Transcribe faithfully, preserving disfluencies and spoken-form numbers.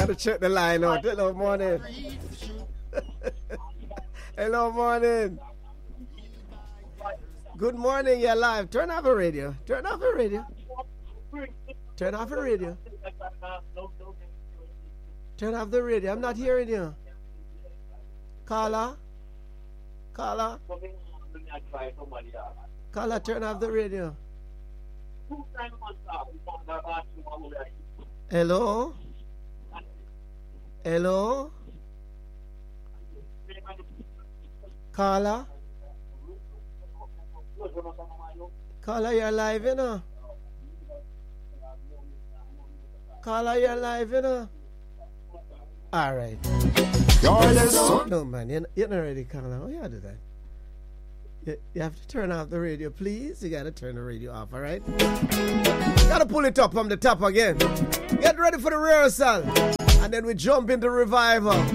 gotta check the line out. Hello, morning. Hello, morning. Good morning, you're live. Turn off the radio. Turn off the radio. Turn off the radio. Turn off the radio. I'm not hearing you. Carla? Carla? Carla, turn off the radio. Hello? Hello? Carla? Carla, you're live, you know? Carla, you're live, you know? All right. No, man, you're, you're not ready, Carla. Oh, you gotta do that. You, you have to turn off the radio, please. You gotta turn the radio off, all right? Gotta pull it up from the top again. Get ready for the rehearsal. And then we jump into revival.